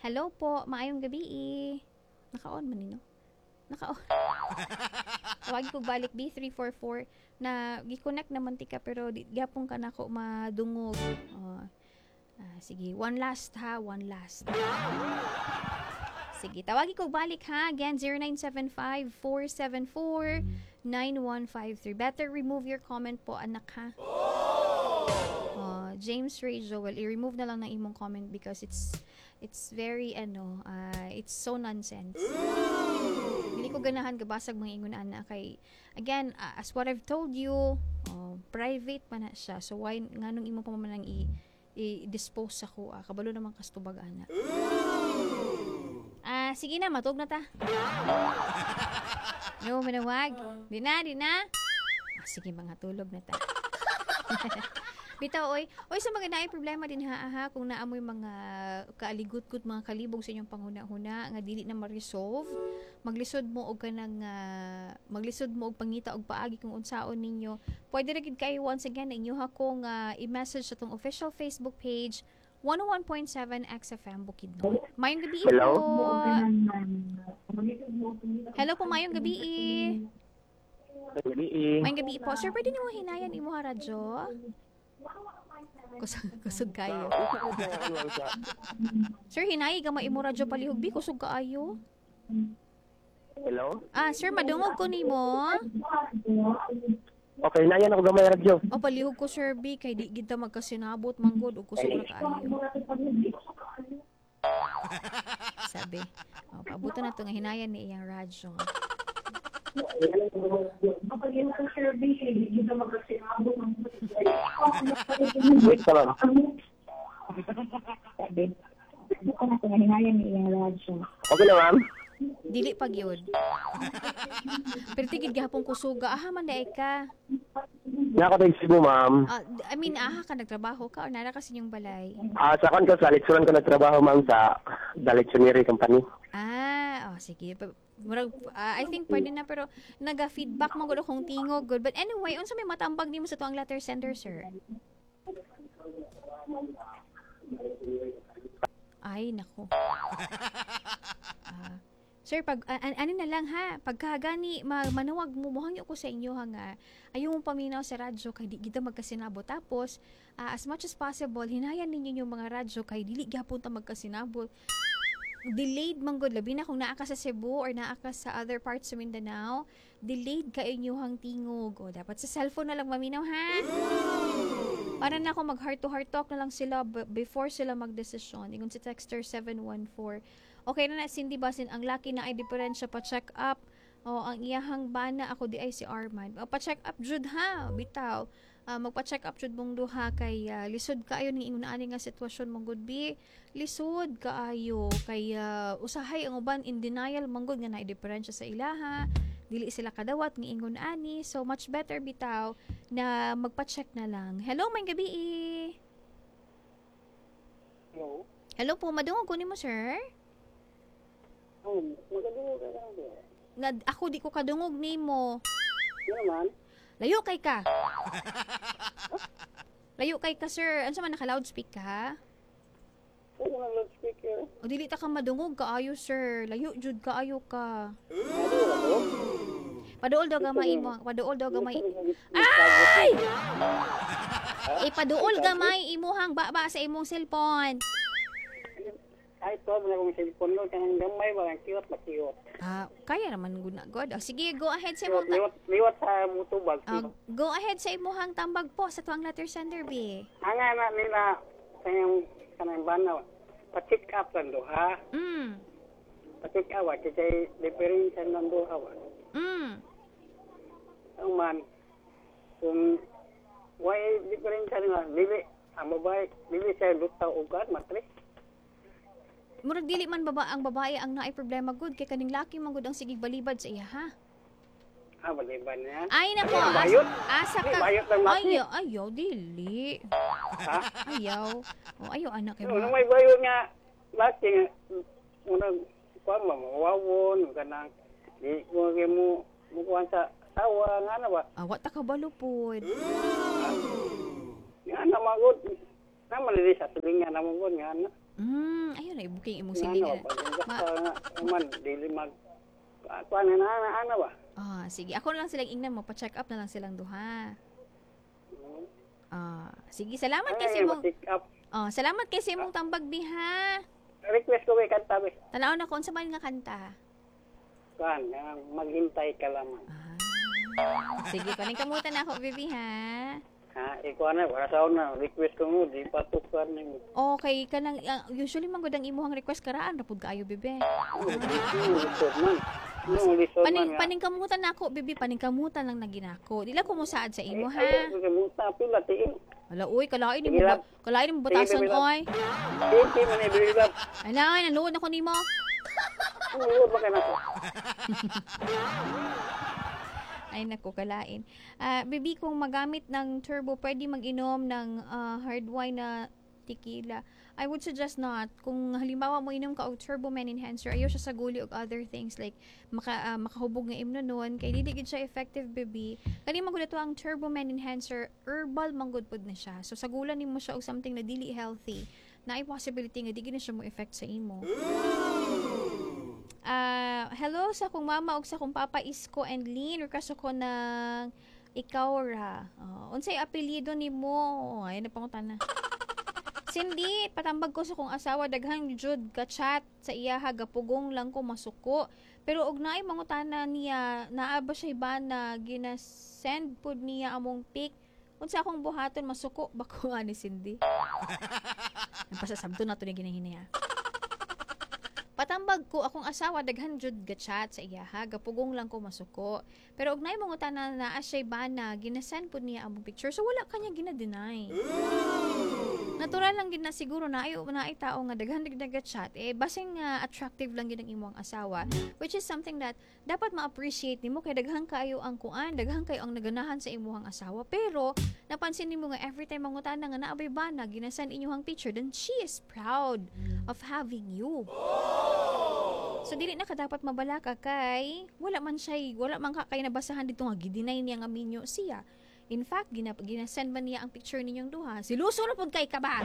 Hello po, maayong gabi. Naka-on man nino. Naka-on. Tawag ko balik B344 na gi-connect naman tika pero di gyapon ka nako madungog. Oh. Sige, one last ha, one last. Sige, tawagin ko balik ha. Again, 0975-474-9153. Better remove your comment po, anak ha. James Ray Joel, i-remove na lang ng imong comment because it's very it's so nonsense. Hindi ko ganahan gabasag mga ingon ana kay again as what I've told you, private pa na siya. So why nganong imo pa man i-dispose ako kabalo naman kastubag ana. Sige na, matug na ta. No, manawag. Di na. Sige, mga tulog na ta. Bitaw, oy sa mga naay problema din ha, kung naamoy mga kaaligot-gut, mga kalibog sa inyong panghuna-huna, nga dili na ma-resolve, maglisod mo og pangita og paagi kung unsaon ninyo. Pwede ra gid kayo once again inyo kung i-message sa tong official Facebook page 101.7 XFM Bukidnon. Mayong gabi po. Hello po, mayong gabi. Mayong gabi po. Sir, pwede niyo hinayan imo ha radyo? Kusog kayo. Sir, hinayi gamay imo radyo palihog bi kusog kaayo. Hello? Sir, madungog ko nimo. Okay, nayan ako gamay radyo. Palihog ko sir B kay di kita magkasinabot manggod og kusog ra kaayo. Sabi. Paabutan na to nga hinayan ni iyang radyo. Wait ka lang. Okay na, ma'am? Dili pag yun. Pero tigid gahapon kusuga. Man daay ka. Nakatay Cebu, ma'am. Ka nagtrabaho ka o nara kasi yung balay? Sa kan ko, sa Litsuran ko nagtrabaho, ma'am, sa The Litsunary Company. Sige. I think pwede na pero naga-feedback mo gud akong tingog good. But anyway, unsa may matambag nimo sa tuang letter sender, sir? Ay, nako. Sir, pag ano na lang ha, pagka gani manawag mo mohangyo ko sa inyo nga ayaw mo paminaw sa radyo kay di kita magkasinabot. Tapos as much as possible hinayan ninyo yung mga radyo kay dili gyapon ta magkasinabot. Delayed man gud labi na kung naa ka sa Cebu or naa ka sa other parts sa Mindanao, delayed ka inyong tingog. Dapat sa cellphone na lang maminaw ha. Para na ako mag heart to heart talk na lang sila before sila magdesisyon. Ingon si texter 714. Okay na Cindy Basin, ang laki na ay diferensya pa check up. Ang iyahang bana ako di ay si Arman. Pa-check up jud ha, bitaw. Magpa-check up jud mong duha kay lisod kaayo ning ingon ani nga sitwasyon mong good be. Lisod kaayo kay usahay ang uban in denial manggod nga naay diferensya sa ilaha. Dili sila kadawat ng ingon ani. So much better bitaw na magpa-check na lang. Hello, may gabi. Hello? Hello po, madungog ko nimo sir. Magadungog ka lang. Ako di ko kadungog nimo. Ano naman? Layo kay ka. Layo kay ka sir. Ano sa man naka-loudspeak ka? Ano nga loudspeaker? O dili ta ka madungog kaayo sir. Layo jud kaayo ka. Paduol daw gamay imo. Paduol daw gamay. Ay! Paduol gamay imuhang baba sa imong cellphone. Ay, ito, wala kong cellphone ko. Kanang gamay ba? Ang kiwat. Kaya naman guna god. Sige, go ahead sa imong Liwat sa mutubag. go ahead sa imong tambag po sa tuang letter sender B. Ang anak nila, kanang bana, pa-check up lang doha. Pa-check up, kasi diferensya lang doha. Ang man, kung why diferensya nga, dili, ang babae, dili siya lutaw ugat, matris. Murag dili man ang babae ang naay problema good kay kaning laki man gud ang sigig balibad sa iya ha. Balibad niya. Ay nako. Asa ka. Ayaw dili. Ha? Ayaw anak kay Ano may bayot nga laki nga unang kuan mawawon kanang di mo kuan sa tawa nga na ba? Wa ta ka balupod. Nga na magod. Naman dili sa tulingan na magod nga na. Ayun na booking imong Nga siling. no, pag nga man, dili mag, kuan na ana ba? Sige. Ako na lang silang ingnan mo. Pa-check up na lang silang duha. Sige. Salamat kay Ay, imong... ma-check up. Salamat kay imong tambag biha. Request ko kay kanta, be. Tanaw na kung sa man nga kanta. Kuan, maghintay ka lamang. Sige, kaning kamutan na ako, baby, ha? Ikaw na, wala sa na, request ko mo, di patukan na mo. Okay, kanang, usually manggod ang imuhang request karaan, rapod kaayo, bebe. Lisod man. Lisod man nga. Paningkamutan na ako, bebe, paningkamutan lang na ginako. Dila ko mo saad sa imo, ha? Ay, kamuta, pila, tiin. Wala, uy, kalain Sige lang. mo batasan, Sige, oy. Hindi man ibililab. Ay, naluod ako nimo. Ulo ba ka na ko? Ay, naku, kalain. Baby, kung magamit ng turbo, pwede mag-inom ng hard wine na tequila. I would suggest not. Kung halimbawa mo inom ka og turbo man enhancer, ayaw siya sa guli og other things like makahubog nga imno nun. Kay dili gid siya effective, baby. Kani man gud ato ang turbo man enhancer, herbal man gud pod na siya. So sagulan nimo siya og something na dili healthy. Na ay possibility nga di gid na siya mo effect sa imo. Hello sa akong mama ug sa akong papa Isko and Lynn. Request ko ng ikaw ra. Unsay apelyido nimo? Ay napangutan na. Cindy, patambag ko sa kong asawa daghang jud ka chat sa iya gapugong lang ko masuko. Pero og naay mangutana niya naa ba siya ba na ginasend pud niya among pic. Unsa akong buhaton masuko ba ko ani Cindy? Napasasabto na to ni ginahinaya. Patambag ko akong asawa daghan jud ga chat sa iya gapugong lang ko masuko. Pero og naay mangutana naa siya ba na ginasend pud niya among picture. So wala kanya gina-deny. Natural lang gid na siguro na ay tao nga daghan chat basing attractive lang gid ang imong asawa, which is something that dapat ma-appreciate nimo kay daghan kayo ang kuan, daghan kayo ang naganahan sa imong asawa. Pero napansin nimo nga every time mangutana nga naabay ba na ginasan inyong picture, then she is proud of having you. So dili na ka dapat mabalaka kay wala man ka kay nabasahan dito nga gidinay niya nga minyo siya. In fact, ginasend man niya ang picture ninyong duha. Siluso na pud kay kabag.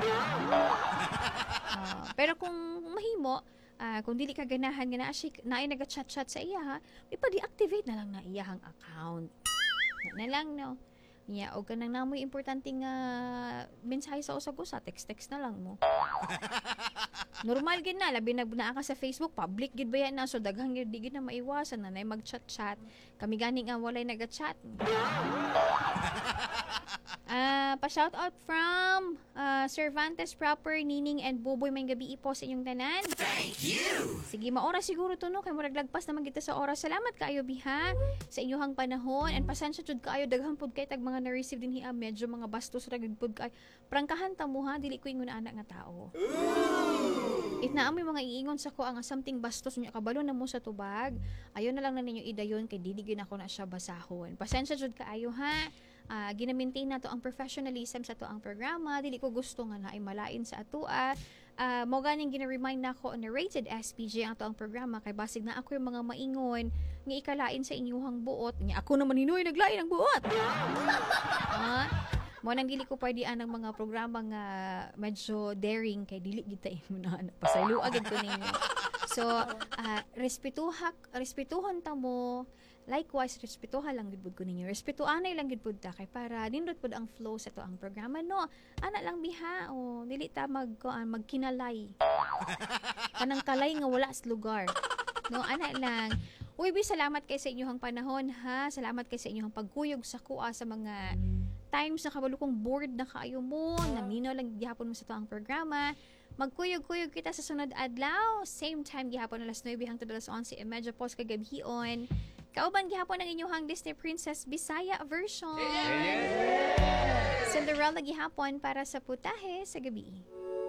Pero kung mahimo, kung dili ka ganahan nga naay naga-chat-chat sa iya, ipa-deactivate na lang na iyahang account. Na lang, no? O kanang namoy importante nga mensahe sa usag-usa, text-text na lang mo. Normal gid na, labi na ka sa Facebook, public gid ba yan na, so daghang gid di gid na maiwasan na mag-chat-chat. Kami gani nga walay naga-chat. Pa-shout out from Cervantes Proper, Nining and Buboy, may gabi po sa inyong tanan. Thank you! Sige, maoras siguro to no, kay murag lagpas naman kita sa oras. Salamat kaayo biha sa inyong panahon, and pasensya jud kaayo daghang pud kay tag mga na-receive din hiya, medyo mga bastos ra gid pud kay. Prangkahan ta mo ha, dili ko ingon anak nga tao. If naamoy mga iingon sa ko ang something bastos nya kabalo na mo sa tubag, ayo na lang na ninyo idayon kay dili gyud ako na siya basahon. Pasensya jud kaayo ha. Gina-maintain na to ang professionalism sa to ang programa. Dili ko gusto nga na ay malain sa atua. Mo ganing gina-remind na ako na rated SPJ ang to ang programa kay basig na ako yung mga maingon nga ikalain sa inyuhang buot. Nya ako naman hinoy naglain ang buot. Mo nang dili ko pwede ang mga programa nga medyo daring kay dili gid ta imuna pasaylo agad ko ninyo. So, respetuhon ta mo. Likewise, respetuhan lang gid pud ko ninyo. Respetuanay lang gid pud ta kay para nindot pud ang flow sa to ang programa no. Ana lang biha dili ta magkinalay. Kanang kalay nga wala sa lugar. No, ana lang. Uy, salamat kay sa inyong panahon ha. Salamat kay sa inyong pagkuyog sa kuha sa mga times na kabalo kong bored na kaayo mo. Naminaw lang gihapon mo sa to ang programa. Magkuyog-kuyog kita sa sunod adlaw. Same time gihapon alas 9 hangtod alas 11 medyo post kagabhion. Kauban gihapon ang inyong Disney Princess Bisaya version. Cinderella gihapon para sa putahe sa gabi.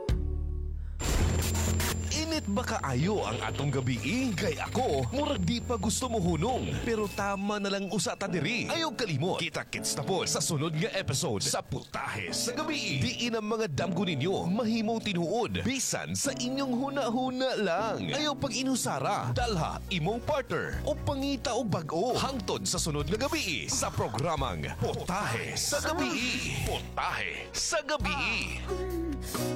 Init ba kaayo ang atong gabi? Kay ako, murag di pa gusto mo hunong. Pero tama na lang usa ta diri. Ayaw kalimot, kita-kits na po sa sunod nga episode sa Putahe sa Gabi. Diin ang mga damgo ninyo mahimong tinuod. Bisan sa inyong huna-huna lang. Ayaw pag inusara, dalha imong partner o pangita o bag-o. Hangtod sa sunod nga gabi sa programang Putahe sa Gabi. Putahe sa Gabi.